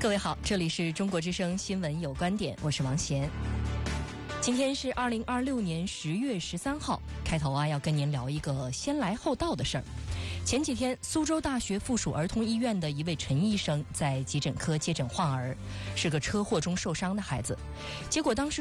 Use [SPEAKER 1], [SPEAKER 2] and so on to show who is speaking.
[SPEAKER 1] 各位好，这里是中国之声新闻有观点，我是王贤。今天是2026年10月13号，开头要跟您聊一个先来后到的事儿。前几天，苏州大学附属儿童医院的一位陈医生在急诊科接诊患儿，是个车祸中受伤的孩子。结果当时